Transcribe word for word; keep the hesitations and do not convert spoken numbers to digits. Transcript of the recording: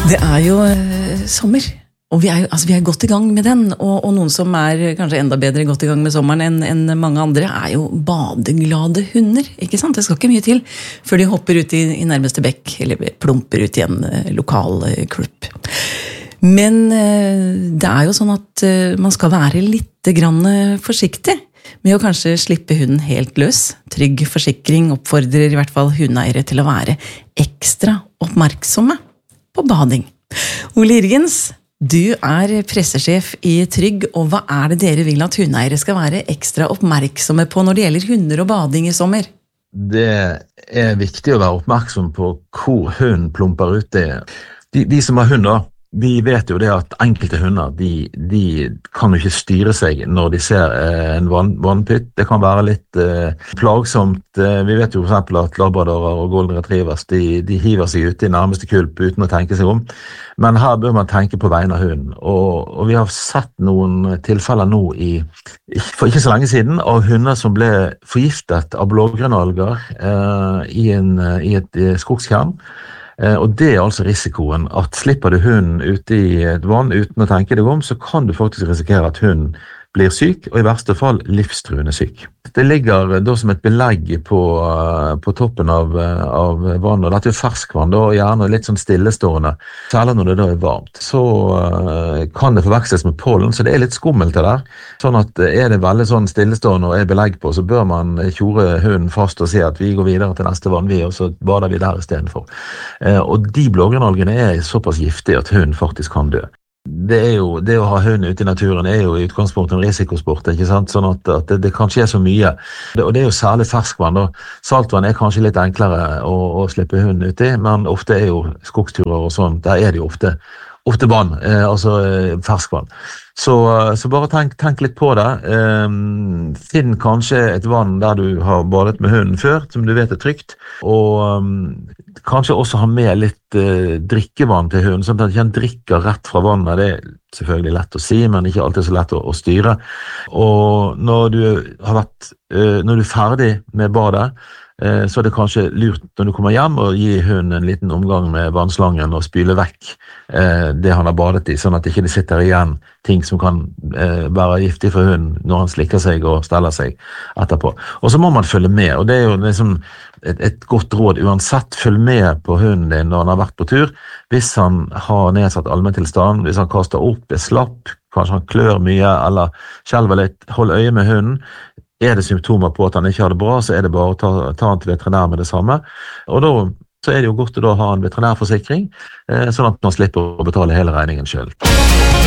Det er jo eh, sommer, og vi er, jo, altså, vi er godt i gang med den, og, og noen som er kanskje enda bedre godt i gang med sommeren enn enn mange andre, er jo badeglade hunder, ikke sant? Det skal ikke mye til før de hopper ut i, i nærmeste bekk, eller plumper ut i en eh, lokal eh, klubb. Men eh, det er jo sånn at eh, man skal være litt grann forsiktig med å kanskje slippe hunden helt løs. Trygg forsikring oppfordrer i hvert fall hundeeiere til å være ekstra oppmerksomme på bading. Ole Irgens, du er pressesjef i Trygg, og hva er det dere vil at hundeeiere skal være ekstra oppmerksomme på når det gjelder hunder og bading i sommer? Det er viktig å være oppmerksom på hvor hunden plumper ut det. De, de som har hunder, vi vet jo det at enkelte hunder, de, de kan jo ikke styre seg når de ser eh, en vann, vannpytt. Det kan være litt eh, plagsomt. Eh, vi vet jo for eksempel at labradorer og golden retrievers, de, de hiver seg ut i nærmeste kulp uten å tenke seg om. Men her bør man tenke på vegne av hunden. Og, og vi har sett noen tilfeller nå i, for ikke så lenge siden, av hunder som ble forgiftet av blågrønnalger eh, i, en, i et eh, skogskjern. Og det er altså risikoen, at slipper du hunden ute i et vann uten å tenke deg om, så kan du faktisk risikere at hunden blir syk, og i verste fall livstruende syk. Det ligger da som et belegg på, på toppen av, av vannet, og dette er ferskvann, da, og gjerne litt sånn stillestående, særlig når det da er varmt. Så uh, kan det forveksles med pollen, så det er litt skummelt det der. Sånn at er det veldig sånn stillestående og er belegg på, så bør man tjore hunden fast og si at vi går videre til neste vann, vi, og så bader vi der i stedet for. Uh, og de blågrønnalgene er såpass giftige at hunden faktisk kan dø. Det, er jo, det å ha hund ute i naturen er jo i utgangspunktet en risikosport, ikke sant? Sånn at, at det, det kan skje så mye. Det, og det er jo særlig ferskvann. Da. Saltvann er kanskje litt enklere å, å slippe hunden ut i, men ofte er jo skogsturer og sånn, der er det jo ofte, ofte vann, eh, altså eh, ferskvann. Så, så bare tenk, tenk litt på det. Eh, finn kanskje et vann der du har badet med hunden før, som du vet er trygt, og um, kanskje også ha med litt eh, drikkevann til hunden, sånn at han ikke drikker rett fra vannet. Det er selvfølgelig lett å si, men ikke alltid så lett å, å styre. Og når du, har vært, eh, når du er ferdig med badet, eh, så er det kanskje lurt når du kommer hjem å gi hunden en liten omgang med vannslangen og spyle vekk eh, det han har badet i, sånn at det ikke sitter igjen ting som kan eh, være giftig for hunden når han slikker seg og steller seg etterpå. Og så må man følge med, og det er jo liksom et, et godt råd uansett. Følg med på hunden din når han har vært på tur. Hvis han har nedsatt allmenntilstand, hvis han kaster opp, er slapp, kanskje han klør mye eller skjelver litt, hold øye med hunden. Er det symptomer på at han ikke har det bra, så er det bare å ta, ta han til veterinær med det samme. Og da så er det jo godt å da ha en veterinærforsikring, eh, sånn at man slipper å betale hele regningen selv.